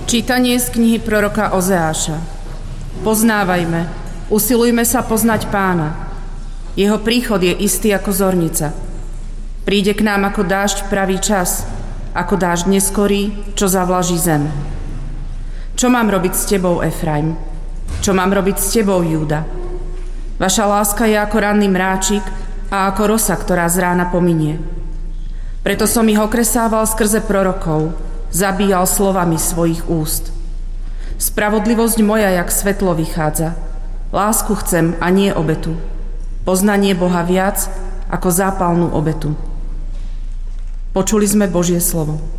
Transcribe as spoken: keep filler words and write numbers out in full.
Čítanie z knihy proroka Ozeáša. Poznávajme, usilujme sa poznať Pána. Jeho príchod je istý ako zornica. Príde k nám ako dážď v pravý čas, ako dážď neskorý, čo zavlaží zem. Čo mám robiť s tebou, Efraim? Čo mám robiť s tebou, Júda? Vaša láska je ako ranný mráčik a ako rosa, ktorá z rána pominie. Preto som ich okresával skrze prorokov, zabíjal slovami svojich úst. Spravodlivosť moja jak svetlo vychádza. Lásku chcem a nie obetu. Poznanie Boha viac ako zápalnú obetu. Počuli sme Božie slovo.